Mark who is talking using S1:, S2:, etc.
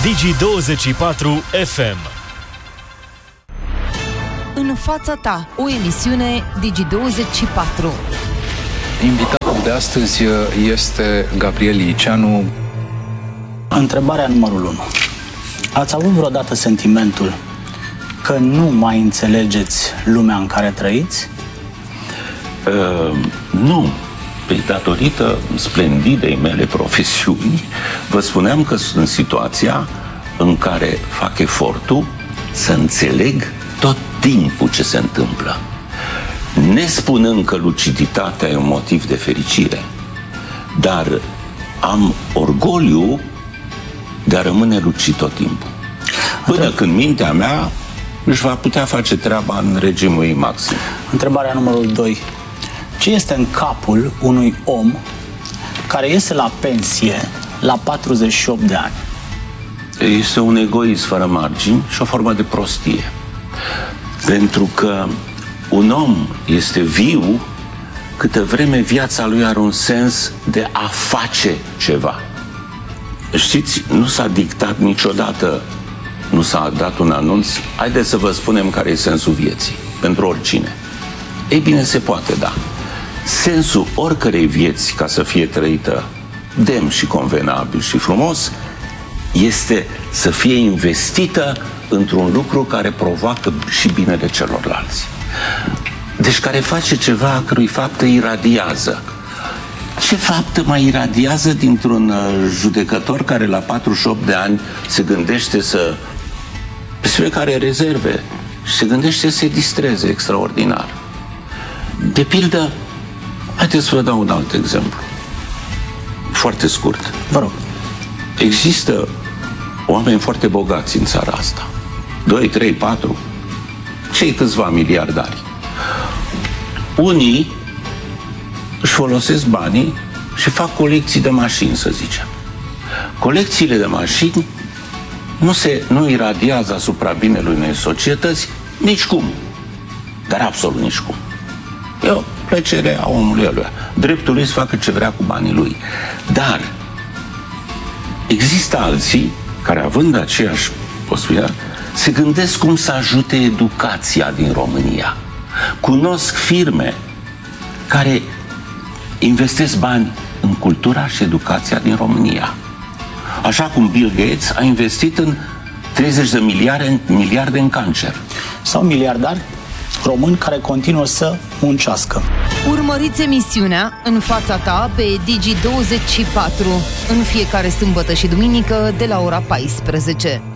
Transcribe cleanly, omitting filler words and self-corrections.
S1: Digi24 FM.
S2: În fața ta, o emisiune Digi24.
S3: Invitatul de astăzi este Gabriel Liceanu.
S4: Întrebarea numărul 1. Ați avut vreodată sentimentul că nu mai înțelegeți lumea în care trăiți?
S5: Nu. Pe datorită splendidei mele profesiuni, vă spuneam că sunt în situația în care fac efortul să înțeleg tot timpul ce se întâmplă. Nespunând că luciditatea e un motiv de fericire, dar am orgoliu de a rămâne lucid tot timpul. Până când mintea mea își va putea face treaba în regimul ei maxim.
S4: Întrebarea numărul 2. Ce este în capul unui om care iese la pensie la 48 de ani?
S5: Este un egoism fără margini și o formă de prostie. Pentru că un om este viu câtă vreme viața lui are un sens de a face ceva. Știți, nu s-a dictat niciodată, nu s-a dat un anunț, haideți să vă spunem care e sensul vieții, pentru oricine. Ei bine, se poate, da. Sensul oricărei vieți, ca să fie trăită demn și convenabil și frumos, este să fie investită într-un lucru care provoacă și binele celorlalți. Deci care face ceva a cărui faptă iradiază. Ce faptă mai iradiază dintr-un judecător care la 48 de ani se gândește să, despre care rezerve, și se gândește să se distreze extraordinar? De pildă, haideți să vă dau un alt exemplu. Foarte scurt.
S4: Vă rog.
S5: Există oameni foarte bogați în țara asta. 2, 3, 4, cei câțiva miliardari. Unii își folosesc banii și fac colecții de mașini, să zicem. Colecțiile de mașini nu iradiază asupra binelui unei societăți nicicum, dar absolut nicicum. E o plăcere a omului ăluia. Dreptul lui să facă ce vrea cu banii lui. Dar există alții care, având aceeași posibilitate, se gândesc cum să ajute educația din România. Cunosc firme care investesc bani în cultura și educația din România. Așa cum Bill Gates a investit în 30 de miliarde în cancer.
S4: Sau miliardari români care continuă să muncească.
S2: Urmăriți emisiunea În fața ta pe Digi24 în fiecare sâmbătă și duminică de la ora 14.